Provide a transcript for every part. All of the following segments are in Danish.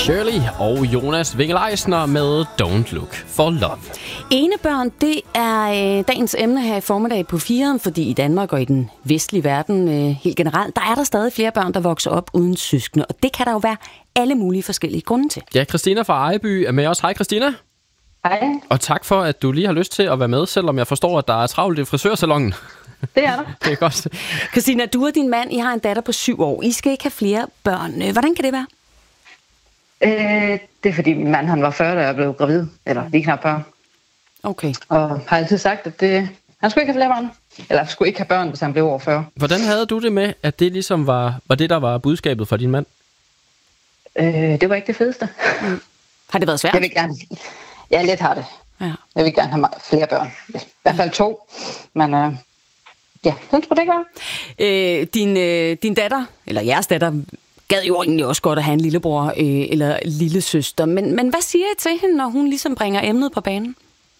Shirley og Jonas Winkel-Eisner med Don't Look for Love. Enebørn, det er dagens emne her i formiddag på 4'eren, fordi i Danmark og i den vestlige verden helt generelt, der er der stadig flere børn, der vokser op uden søskende, og det kan der jo være alle mulige forskellige grunde til. Ja, Christina fra Ejby er med os. Hej Christina. Hej. Og tak for, at du lige har lyst til at være med, selvom jeg forstår, at der er travlt i frisørsalongen. Det er der. Det er godt. Christina, du og din mand, I har en datter på 7 år. I skal ikke have flere børn. Hvordan kan det være? Det er fordi min mand han var 40, da jeg blev gravid. Eller lige knap 40. Okay. Og har altid sagt, at han skulle ikke have flere børn. Eller skulle ikke have børn, hvis han blev over 40. Hvordan havde du det med, at det ligesom var det, der var budskabet fra din mand? Det var ikke det fedeste. Har det været svært? Jeg vil gerne... Ja, lidt har det. Ja. Jeg vil gerne have flere børn. I hvert fald 2. Men ja, sådan skulle det ikke være. Din datter, eller jeres datter, gad jo egentlig også godt at have en lillebror eller lille søster. Men hvad siger I til hende, når hun ligesom bringer emnet på banen?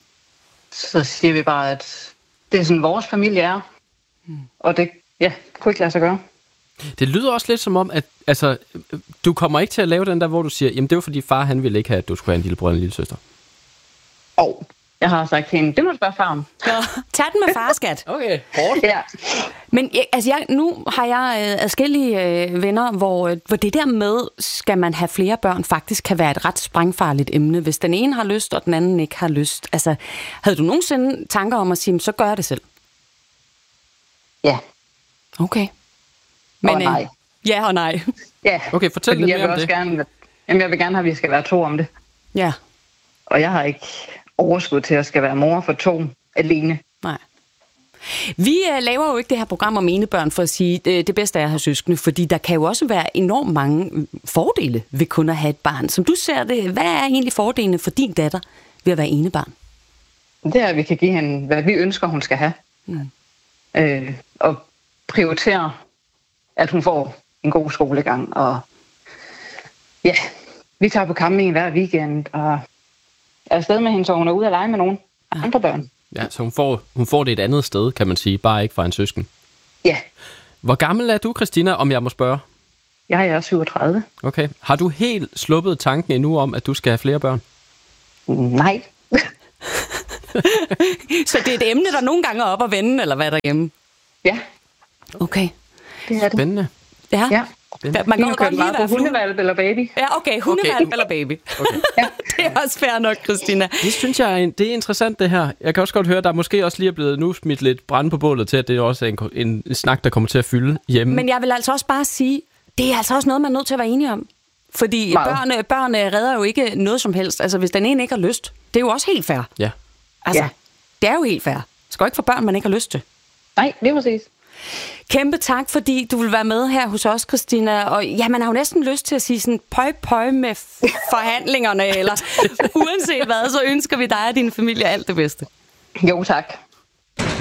Så siger vi bare, at det er sådan, vores familie er. Og det kunne ikke lade sig gøre. Det lyder også lidt som om, at altså, du kommer ikke til at lave den der, hvor du siger, jamen det var fordi far, han ville ikke have, at du skulle have en lillebror og en lille søster. Jeg har sagt til hende, det må du spørge far om. Tag den med far, skat. Okay, hårdt. Ja. Men nu har jeg adskillige venner, hvor det der med, skal man have flere børn, faktisk kan være et ret sprængfarligt emne, hvis den ene har lyst, og den anden ikke har lyst. Altså, havde du nogensinde tanker om at sige, så gør jeg det selv? Ja. Okay. Men, og nej. Ja og nej. Ja. Okay, fortæl lidt mere om det. Jeg vil gerne have, at vi skal være 2 om det. Ja. Og jeg har ikke overskud til at skal være mor for 2 alene. Nej. Vi laver jo ikke det her program om enebørn for at sige, det bedste er at have søskende, fordi der kan jo også være enormt mange fordele ved kun at have et barn. Som du ser det, hvad er egentlig fordelene for din datter ved at være enebarn? Det er, at vi kan give hende, hvad vi ønsker, hun skal have. Og prioritere, at hun får en god skolegang. Og ja, vi tager på camping hver weekend, og er afsted med hende, så hun er ude at lege med nogle andre børn. Ja, så hun får det et andet sted, kan man sige, bare ikke fra en søsken. Ja. Hvor gammel er du, Christina, om jeg må spørge? Jeg er 37. Okay. Har du helt sluppet tanken endnu om, at du skal have flere børn? Nej. Så det er et emne, der nogle gange er op at vende, eller hvad derhjemme? Ja. Okay. Det er det. Spændende. Ja. Man kan godt lige være hundevalp eller baby. Ja, okay. Hundevalp eller baby. Okay. Ja. Det er også fair nok, Christina. Det synes jeg, det er interessant, det her. Jeg kan også godt høre, at der måske også lige er blevet nu smidt lidt brand på bålet til, at det også er en snak, der kommer til at fylde hjemme. Men jeg vil altså også bare sige, det er altså også noget, man er nødt til at være enige om. Fordi børn redder jo ikke noget som helst. Altså, hvis den ene ikke har lyst, det er jo også helt fair. Ja. Altså, det er jo helt fair. Skal ikke få børn, man ikke har lyst til. Nej, det er præcis. Kæmpe tak, fordi du vil være med her hos os, Christina. Og ja, man har jo næsten lyst til at sige sådan, pøj med forhandlingerne, eller uanset hvad, så ønsker vi dig og din familie alt det bedste. Jo, tak.